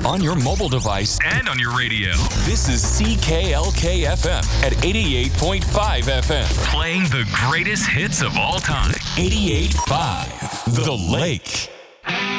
on your mobile device, and on your radio. This is CKLK FM at 88.5 FM. Playing the greatest hits of all time. 88.5 The Lake.